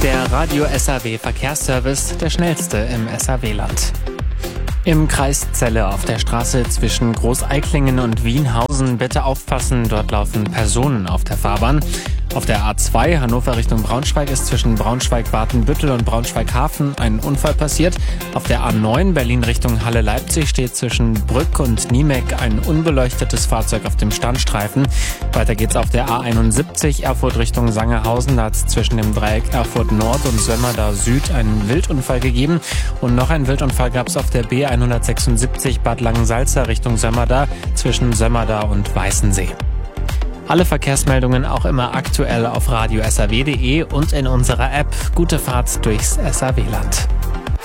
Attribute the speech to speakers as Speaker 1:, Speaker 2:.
Speaker 1: Der Radio SAW Verkehrsservice, der schnellste im SAW-Land. Im Kreis Celle auf der Straße zwischen Großeiklingen und Wienhausen bitte aufpassen, dort laufen Personen auf der Fahrbahn. Auf der A2 Hannover Richtung Braunschweig ist zwischen Braunschweig-Watenbüttel und Braunschweig-Hafen ein Unfall passiert. Auf der A9 Berlin Richtung Halle-Leipzig steht zwischen Brück und Niemek ein unbeleuchtetes Fahrzeug auf dem Standstreifen. Weiter geht's auf der A71 Erfurt Richtung Sangerhausen. Da hat es zwischen dem Dreieck Erfurt Nord und Sömmerda Süd einen Wildunfall gegeben. Und noch einen Wildunfall gab es auf der B176 Bad Langensalza Richtung Sömmerda zwischen Sömmerda und Weißensee. Alle Verkehrsmeldungen auch immer aktuell auf radiosaw.de und in unserer App. Gute Fahrt durchs SAW-Land.